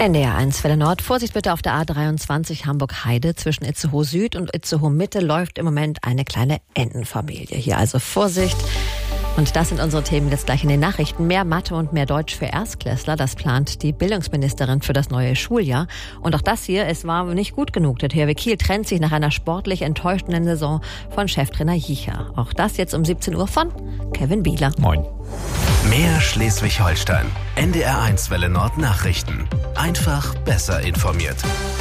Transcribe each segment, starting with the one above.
NDR 1 Welle Nord. Vorsicht bitte auf der A23 Hamburg-Heide. Zwischen Itzehoe Süd und Itzehoe Mitte läuft im Moment eine kleine Entenfamilie. Hier also Vorsicht. Und das sind unsere Themen jetzt gleich in den Nachrichten. Mehr Mathe und mehr Deutsch für Erstklässler. Das plant die Bildungsministerin für das neue Schuljahr. Und auch das hier, es war nicht gut genug. Der THW Kiel trennt sich nach einer sportlich enttäuschenden Saison von Cheftrainer Jicha. Auch das jetzt um 17 Uhr von Kevin Bieler. Moin. Mehr Schleswig-Holstein. NDR 1 Welle Nord Nachrichten. Einfach besser informiert.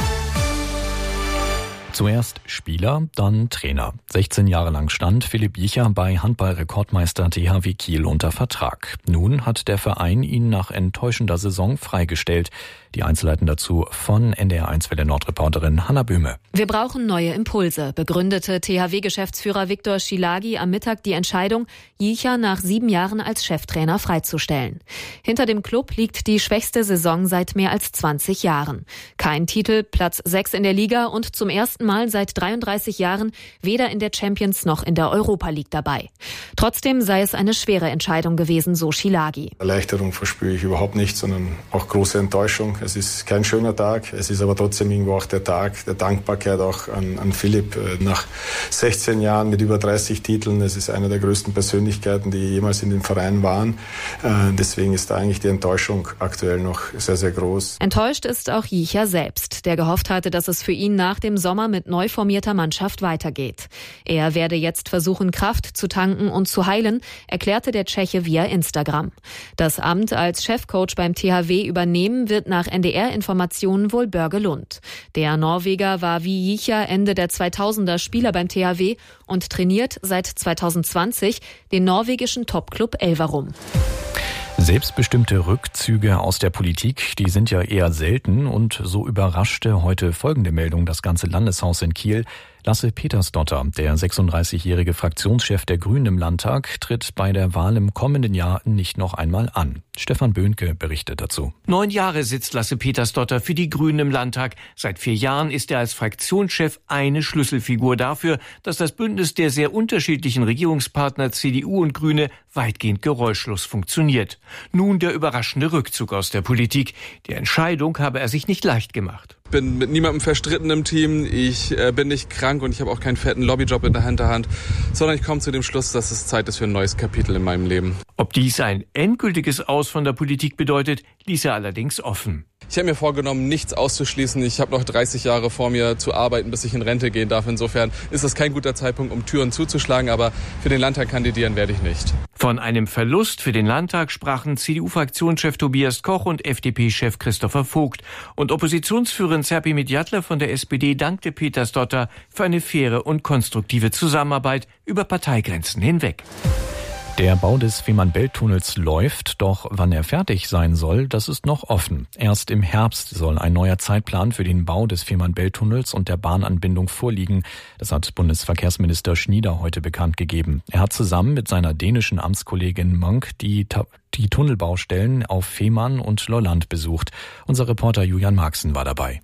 Zuerst Spieler, dann Trainer. 16 Jahre lang stand Philipp Jicha bei Handball-Rekordmeister THW Kiel unter Vertrag. Nun hat der Verein ihn nach enttäuschender Saison freigestellt. Die Einzelheiten dazu von NDR 1 Welle Nord-Reporterin Hanna Böhme. Wir brauchen neue Impulse, begründete THW-Geschäftsführer Viktor Szilagyi am Mittag die Entscheidung, Jicha nach 7 Jahren als Cheftrainer freizustellen. Hinter dem Klub liegt die schwächste Saison seit mehr als 20 Jahren. Kein Titel, Platz 6 in der Liga und zum ersten Mal seit 33 Jahren weder in der Champions noch in der Europa League dabei. Trotzdem sei es eine schwere Entscheidung gewesen, so Szilagyi. Erleichterung verspüre ich überhaupt nicht, sondern auch große Enttäuschung. Es ist kein schöner Tag, es ist aber trotzdem irgendwo auch der Tag der Dankbarkeit auch an Philipp. Nach 16 Jahren mit über 30 Titeln, es ist eine der größten Persönlichkeiten, die jemals in dem Verein waren. Deswegen ist da eigentlich die Enttäuschung aktuell noch sehr, sehr groß. Enttäuscht ist auch Jicha selbst, der gehofft hatte, dass es für ihn nach dem Sommer mit neu formierter Mannschaft weitergeht. Er werde jetzt versuchen, Kraft zu tanken und zu heilen, erklärte der Tscheche via Instagram. Das Amt als Chefcoach beim THW übernehmen wird nach NDR-Informationen wohl Børge Lund. Der Norweger war wie Jicha Ende der 2000er Spieler beim THW und trainiert seit 2020 den norwegischen Topclub Elverum. Selbstbestimmte Rückzüge aus der Politik, die sind ja eher selten und so überraschte heute folgende Meldung das ganze Landeshaus in Kiel. Lasse Petersdotter, der 36-jährige Fraktionschef der Grünen im Landtag, tritt bei der Wahl im kommenden Jahr nicht noch einmal an. Stefan Böhnke berichtet dazu. 9 Jahre sitzt Lasse Petersdotter für die Grünen im Landtag. Seit 4 Jahren ist er als Fraktionschef eine Schlüsselfigur dafür, dass das Bündnis der sehr unterschiedlichen Regierungspartner CDU und Grüne weitgehend geräuschlos funktioniert. Nun der überraschende Rückzug aus der Politik. Die Entscheidung habe er sich nicht leicht gemacht. Ich bin mit niemandem verstritten im Team, ich bin nicht krank und ich habe auch keinen fetten Lobbyjob in der Hinterhand, sondern ich komme zu dem Schluss, dass es Zeit ist für ein neues Kapitel in meinem Leben. Ob dies ein endgültiges Aus von der Politik bedeutet, ließ er allerdings offen. Ich habe mir vorgenommen, nichts auszuschließen. Ich habe noch 30 Jahre vor mir zu arbeiten, bis ich in Rente gehen darf. Insofern ist das kein guter Zeitpunkt, um Türen zuzuschlagen, aber für den Landtag kandidieren werde ich nicht. Von einem Verlust für den Landtag sprachen CDU-Fraktionschef Tobias Koch und FDP-Chef Christopher Vogt. Und Oppositionsführerin Serpil Medjadler von der SPD dankte Petersdotter für eine faire und konstruktive Zusammenarbeit über Parteigrenzen hinweg. Der Bau des Fehmarnbelt-Tunnels läuft, doch wann er fertig sein soll, das ist noch offen. Erst im Herbst soll ein neuer Zeitplan für den Bau des Fehmarnbelt-Tunnels und der Bahnanbindung vorliegen. Das hat Bundesverkehrsminister Schnieder heute bekannt gegeben. Er hat zusammen mit seiner dänischen Amtskollegin Monk die Tunnelbaustellen auf Fehmarn und Lolland besucht. Unser Reporter Julian Marxen war dabei.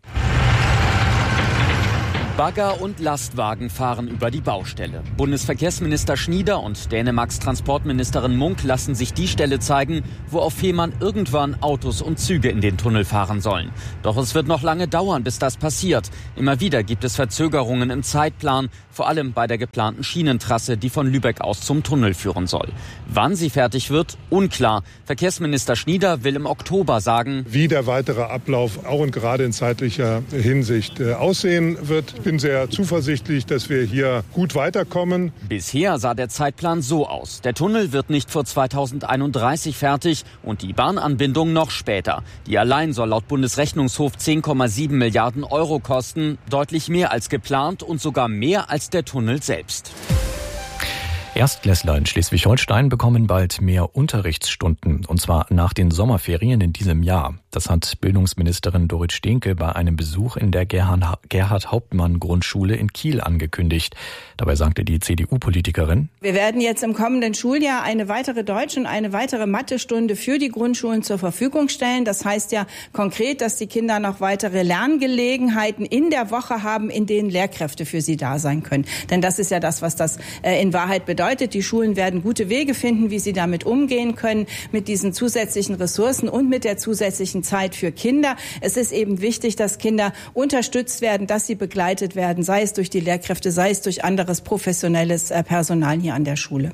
Bagger und Lastwagen fahren über die Baustelle. Bundesverkehrsminister Schnieder und Dänemarks Transportministerin Munk lassen sich die Stelle zeigen, wo auf Fehmarn irgendwann Autos und Züge in den Tunnel fahren sollen. Doch es wird noch lange dauern, bis das passiert. Immer wieder gibt es Verzögerungen im Zeitplan, vor allem bei der geplanten Schienentrasse, die von Lübeck aus zum Tunnel führen soll. Wann sie fertig wird, unklar. Verkehrsminister Schnieder will im Oktober sagen, wie der weitere Ablauf auch und gerade in zeitlicher Hinsicht aussehen wird. Ich bin sehr zuversichtlich, dass wir hier gut weiterkommen. Bisher sah der Zeitplan so aus. Der Tunnel wird nicht vor 2031 fertig und die Bahnanbindung noch später. Die allein soll laut Bundesrechnungshof 10,7 Milliarden Euro kosten. Deutlich mehr als geplant und sogar mehr als der Tunnel selbst. Erstklässler in Schleswig-Holstein bekommen bald mehr Unterrichtsstunden, und zwar nach den Sommerferien in diesem Jahr. Das hat Bildungsministerin Dorit Stehnke bei einem Besuch in der Gerhard-Hauptmann-Grundschule in Kiel angekündigt. Dabei sagte die CDU-Politikerin: Wir werden jetzt im kommenden Schuljahr eine weitere Deutsch- und eine weitere Mathestunde für die Grundschulen zur Verfügung stellen. Das heißt ja konkret, dass die Kinder noch weitere Lerngelegenheiten in der Woche haben, in denen Lehrkräfte für sie da sein können. Denn das ist ja das, was das in Wahrheit bedeutet. bedeutet, die Schulen werden gute Wege finden, wie sie damit umgehen können, mit diesen zusätzlichen Ressourcen und mit der zusätzlichen Zeit für Kinder. Es ist eben wichtig, dass Kinder unterstützt werden, dass sie begleitet werden, sei es durch die Lehrkräfte, sei es durch anderes professionelles Personal hier an der Schule.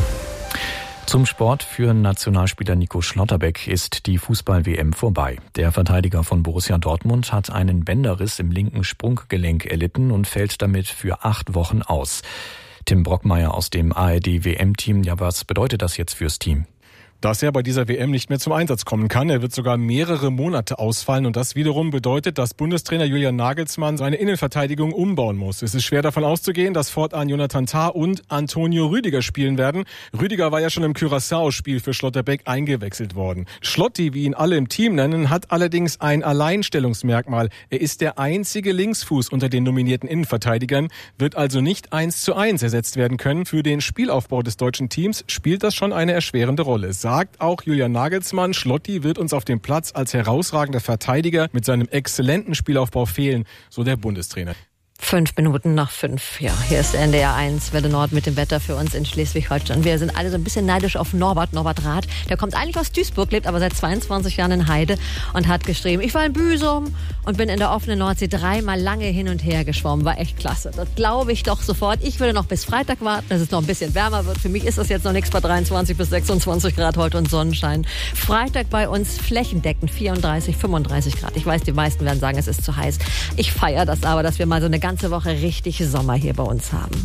Zum Sport für Nationalspieler Nico Schlotterbeck ist die Fußball-WM vorbei. Der Verteidiger von Borussia Dortmund hat einen Bänderriss im linken Sprunggelenk erlitten und fällt damit für 8 Wochen aus. Tim Brockmeier aus dem ARD-WM-Team. Ja, was bedeutet das jetzt fürs Team? Dass er bei dieser WM nicht mehr zum Einsatz kommen kann. Er wird sogar mehrere Monate ausfallen und das wiederum bedeutet, dass Bundestrainer Julian Nagelsmann seine Innenverteidigung umbauen muss. Es ist schwer davon auszugehen, dass fortan Jonathan Tah und Antonio Rüdiger spielen werden. Rüdiger war ja schon im Curaçao-Spiel für Schlotterbeck eingewechselt worden. Schlotti, wie ihn alle im Team nennen, hat allerdings ein Alleinstellungsmerkmal. Er ist der einzige Linksfuß unter den nominierten Innenverteidigern, wird also nicht 1:1 ersetzt werden können. Für den Spielaufbau des deutschen Teams spielt das schon eine erschwerende Rolle. Sagt auch Julian Nagelsmann, Schlotti wird uns auf dem Platz als herausragender Verteidiger mit seinem exzellenten Spielaufbau fehlen, so der Bundestrainer. 5 Minuten nach 5. Ja, hier ist NDR 1, Welle Nord mit dem Wetter für uns in Schleswig-Holstein. Wir sind alle so ein bisschen neidisch auf Norbert Rath. Der kommt eigentlich aus Duisburg, lebt aber seit 22 Jahren in Heide und hat geschrieben, ich war in Büsum und bin in der offenen Nordsee 3-mal lange hin und her geschwommen. War echt klasse. Das glaube ich doch sofort. Ich würde noch bis Freitag warten, dass es noch ein bisschen wärmer wird. Für mich ist das jetzt noch nichts bei 23 bis 26 Grad heute und Sonnenschein. Freitag bei uns flächendeckend 34, 35 Grad. Ich weiß, die meisten werden sagen, es ist zu heiß. Ich feiere das aber, dass wir mal so eine ganze Woche richtig Sommer hier bei uns haben.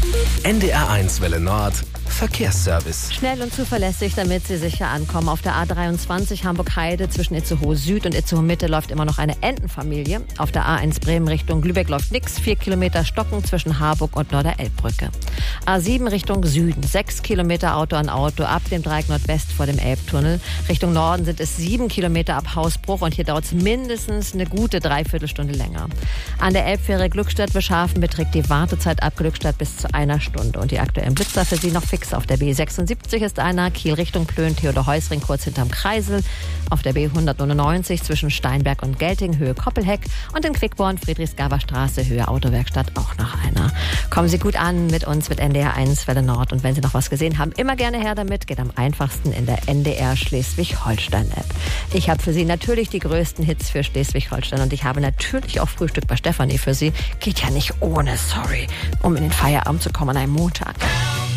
NDR 1 Welle Nord Verkehrsservice. Schnell und zuverlässig, damit Sie sicher ankommen. Auf der A23 Hamburg-Heide zwischen Itzehoe Süd und Itzehoe Mitte läuft immer noch eine Entenfamilie. Auf der A1 Bremen Richtung Lübeck läuft nichts. 4 Kilometer Stocken zwischen Harburg und Norderelbbrücke. A7 Richtung Süden. 6 Kilometer Auto an Auto ab dem Dreieck Nordwest vor dem Elbtunnel. Richtung Norden sind es 7 Kilometer ab Hausbruch und hier dauert es mindestens eine gute Dreiviertelstunde länger. An der Elbfähre Glückstadt-Beschhafen beträgt die Wartezeit ab Glückstadt bis zu 1 Stunde. Und die aktuellen Blitzer für Sie noch fix. Auf der B76 ist einer, Kiel Richtung Plön, Theodor-Heuss-Ring kurz hinterm Kreisel. Auf der B199 zwischen Steinberg und Gelting, Höhe Koppelheck. Und in Quickborn, Friedrichsgaber Straße, Höhe Autowerkstatt, auch noch einer. Kommen Sie gut an mit uns, mit NDR 1 Welle Nord. Und wenn Sie noch was gesehen haben, immer gerne her damit. Geht am einfachsten in der NDR Schleswig-Holstein-App. Ich habe für Sie natürlich die größten Hits für Schleswig-Holstein. Und ich habe natürlich auch Frühstück bei Stefanie für Sie. Geht ja nicht ohne, sorry, um in den Feierabend zu kommen an einem Montag.